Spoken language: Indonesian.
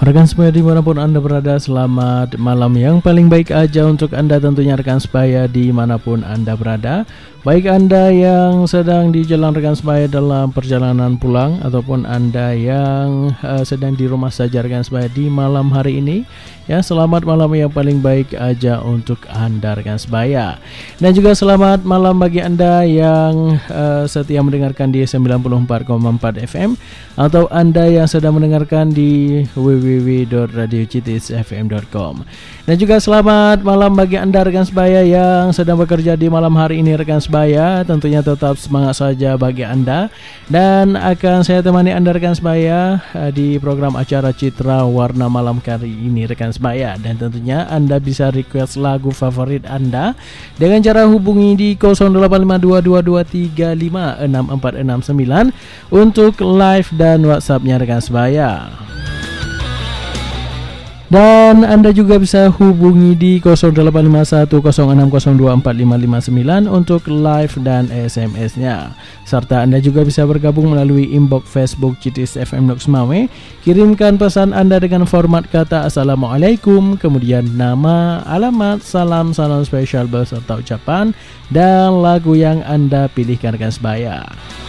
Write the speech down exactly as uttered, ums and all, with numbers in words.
Rekan sebaya dimanapun Anda berada, selamat malam yang paling baik aja untuk Anda tentunya rekan sebaya dimanapun Anda berada. Baik Anda yang sedang di jalan rekan sebaya dalam perjalanan pulang, ataupun Anda yang uh, sedang di rumah saja rekan sebaya di malam hari ini, ya selamat malam yang paling baik aja untuk Anda rekan sebaya. Dan juga selamat malam bagi Anda yang uh, setia mendengarkan di sembilan puluh empat koma empat F M, atau Anda yang sedang mendengarkan di w w w dot radio citis f m dot com. Dan juga selamat malam bagi Anda rekan sebaya yang sedang bekerja di malam hari ini rekan sebaya. Tentunya tetap semangat saja bagi Anda, dan akan saya temani Anda rekan sebaya di program acara Citra Warna Malam kali ini rekan sebaya. Dan tentunya Anda bisa request lagu favorit Anda dengan cara hubungi di nol delapan lima dua dua dua tiga lima enam empat enam sembilan untuk live dan WhatsApp-nya rekan sebaya. Dan Anda juga bisa hubungi di nol delapan lima satu nol enam nol dua empat lima lima sembilan untuk live dan S M S-nya. Serta Anda juga bisa bergabung melalui inbox Facebook Citis F M Semawe. Kirimkan pesan Anda dengan format kata Assalamualaikum, kemudian nama, alamat, salam, salam spesial beserta ucapan dan lagu yang Anda pilihkan rekan sebaya.